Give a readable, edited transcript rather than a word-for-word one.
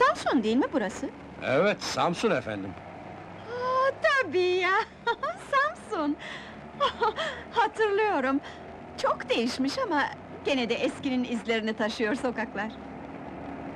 Samsun değil mi burası? Evet, Samsun efendim. Tabii ya! Samsun! Hatırlıyorum. Çok değişmiş ama gene de eskinin izlerini taşıyor sokaklar.